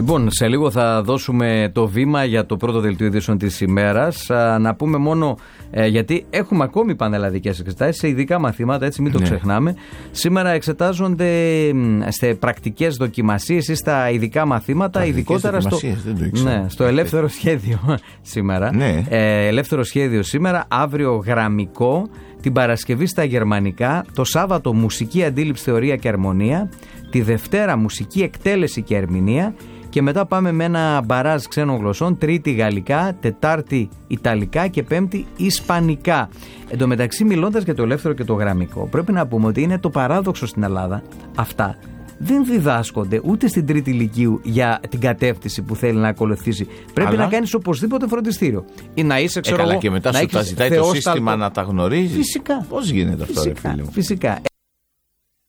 Λοιπόν, σε λίγο θα δώσουμε το βήμα για το πρώτο δελτίο ειδήσεων της ημέρας. Να πούμε μόνο, γιατί έχουμε ακόμη πανελλαδικές εξετάσεις σε ειδικά μαθήματα, έτσι μην το ξεχνάμε. Σήμερα εξετάζονται σε πρακτικές δοκιμασίες ή στα ειδικά μαθήματα, ειδικότερα στο ελεύθερο σχέδιο σήμερα. Ελεύθερο σχέδιο σήμερα, αύριο γραμμικό, την Παρασκευή στα γερμανικά, το Σάββατο μουσική αντίληψη, θεωρία και αρμονία, τη Δευτέρα μουσική εκτέλεση και ερμηνεία. Και μετά πάμε με ένα μπαράζ ξένων γλωσσών, Τρίτη γαλλικά, Τετάρτη ιταλικά και Πέμπτη ισπανικά. Εν τω μεταξύ, μιλώντας για το ελεύθερο και το γραμμικό, πρέπει να πούμε ότι είναι το παράδοξο στην Ελλάδα. Αυτά δεν διδάσκονται ούτε στην Τρίτη Λυκείου για την κατεύθυνση που θέλει να ακολουθήσει. Πρέπει να κάνεις οπωσδήποτε φροντιστήριο. Ή να είσαι, ξέρω εγώ. Και μετά σου τα ζητάει το σύστημα να τα γνωρίζει. Φυσικά. Πώς γίνεται αυτό, ρε φίλε μου? Φυσικά.